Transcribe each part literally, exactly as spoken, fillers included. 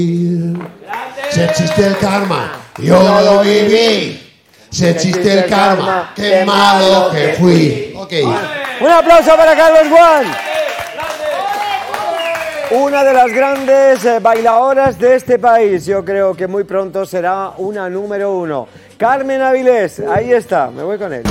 Si existe el karma, yo lo viví. Si existe el karma, qué malo que fui. Ok. Un aplauso para Carlos Guan. Una de las grandes eh, bailadoras de este país. Yo creo que muy pronto será una número uno. Carmen Avilés, ahí está, me voy con él.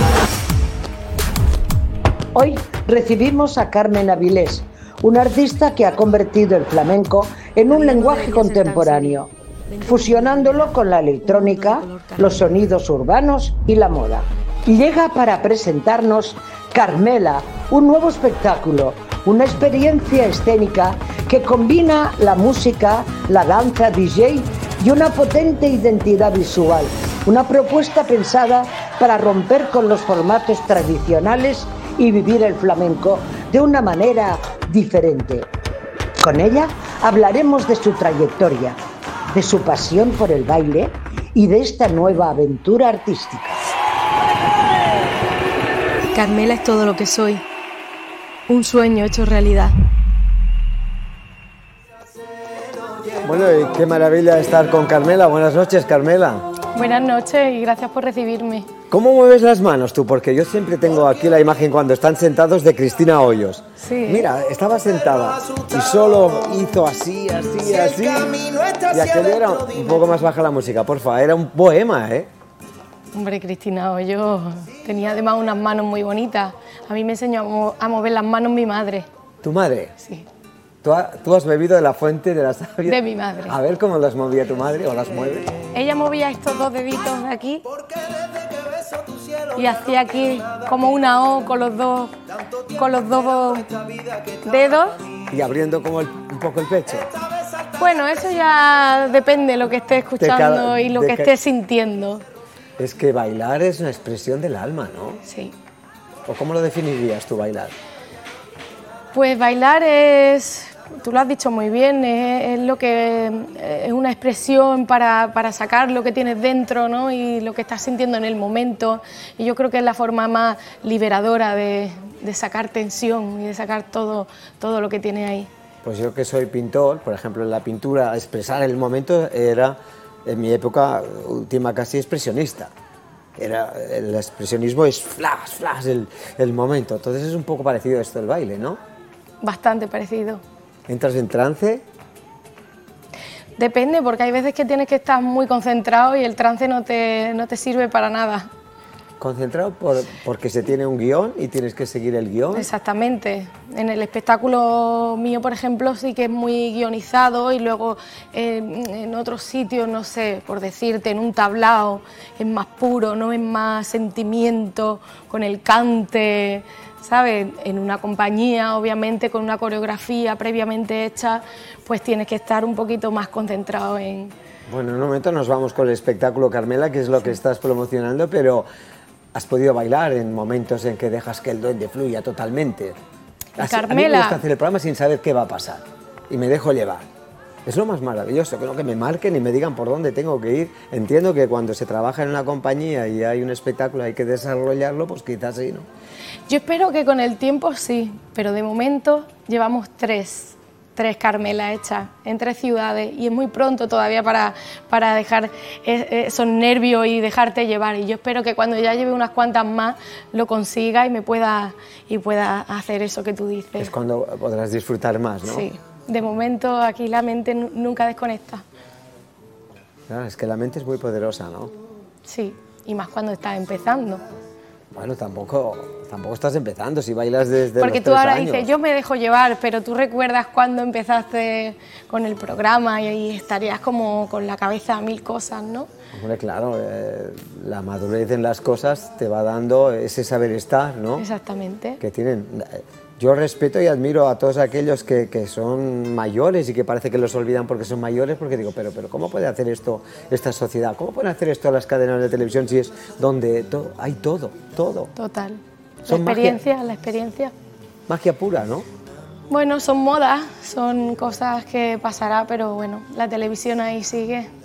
Hoy recibimos a Carmen Avilés, una artista que ha convertido el flamenco en un lenguaje contemporáneo, fusionándolo con la electrónica, los sonidos urbanos y la moda. Llega para presentarnos Carmela, un nuevo espectáculo, una experiencia escénica que combina la música, la danza, D J y una potente identidad visual. Una propuesta pensada para romper con los formatos tradicionales y vivir el flamenco de una manera diferente. Con ella hablaremos de su trayectoria, de su pasión por el baile y de esta nueva aventura artística. Carmela es todo lo que soy, un sueño hecho realidad. Bueno, y qué maravilla estar con Carmela. Buenas noches, Carmela. Buenas noches y gracias por recibirme. ¿Cómo mueves las manos tú? Porque yo siempre tengo aquí la imagen cuando están sentados de Cristina Hoyos. Sí. Mira, estaba sentada y solo hizo así, así, así. Y aquello era un poco más baja la música, porfa. Era un poema, ¿eh? Hombre, Cristina Hoyos tenía además unas manos muy bonitas. A mí me enseñó a, mo a mover las manos mi madre. ¿Tu madre? Sí. ¿Tú, ha, ¿Tú has bebido de la fuente de la savia? De mi madre. A ver cómo las movía tu madre o las mueve. Ella movía estos dos deditos de aquí y hacía aquí como una O con los dos, con los dos dedos. Y abriendo como el, un poco el pecho. Bueno, eso ya depende de lo que esté escuchando cada, y lo que esté sintiendo. Es que bailar es una expresión del alma, ¿no? Sí. ¿O cómo lo definirías tú, bailar? Pues bailar es, tú lo has dicho muy bien, es, es lo que es una expresión para, para sacar lo que tienes dentro, ¿no? Y lo que estás sintiendo en el momento. Y yo creo que es la forma más liberadora de, de sacar tensión y de sacar todo, todo lo que tienes ahí. Pues yo que soy pintor, por ejemplo, en la pintura expresar el momento era, en mi época última, casi expresionista. Era, el expresionismo es flash, flash el, el momento. Entonces es un poco parecido a esto del baile, ¿no? Bastante parecido. ¿Entras en trance? Depende, porque hay veces que tienes que estar muy concentrado y el trance no te, no te sirve para nada. ¿Concentrado por, porque se tiene un guión y tienes que seguir el guión? Exactamente. En el espectáculo mío, por ejemplo, sí que es muy guionizado y luego eh, en otros sitios, no sé, por decirte, en un tablao es más puro, no es más sentimiento con el cante, ¿sabes? En una compañía, obviamente, con una coreografía previamente hecha, pues tienes que estar un poquito más concentrado en... Bueno, en un momento nos vamos con el espectáculo, Carmela, que es lo sí. que estás promocionando, pero ¿has podido bailar en momentos en que dejas que el duende fluya totalmente? Así, Carmela... A mí me gusta hacer el programa sin saber qué va a pasar y me dejo llevar. Es lo más maravilloso, que no que me marquen y me digan por dónde tengo que ir. Entiendo que cuando se trabaja en una compañía y hay un espectáculo hay que desarrollarlo, pues quizás sí, ¿no? Yo espero que con el tiempo sí, pero de momento llevamos tres, tres Carmela hechas en tres ciudades y es muy pronto todavía para, para dejar esos nervios y dejarte llevar. Y yo espero que cuando ya lleve unas cuantas más lo consiga y me pueda, y pueda hacer eso que tú dices. Es cuando podrás disfrutar más, ¿no? Sí. De momento aquí la mente nunca desconecta. Claro, es que la mente es muy poderosa, ¿no? Sí, y más cuando estás empezando. Bueno, tampoco, tampoco estás empezando, si bailas desde Porque los tú ahora tres años. dices, yo me dejo llevar, pero tú recuerdas cuando empezaste con el programa y ahí estarías como con la cabeza a mil cosas, ¿no? Hombre, claro, eh, la madurez en las cosas te va dando ese saber estar, ¿no? Exactamente. Que tienen... Yo respeto y admiro a todos aquellos que, que son mayores y que parece que los olvidan porque son mayores, porque digo, pero, pero ¿cómo puede hacer esto esta sociedad? ¿Cómo pueden hacer esto las cadenas de televisión si es donde to, hay todo, todo? Total. Son la experiencia, magia, la experiencia. Magia pura, ¿no? Bueno, son modas, son cosas que pasará, pero bueno, la televisión ahí sigue.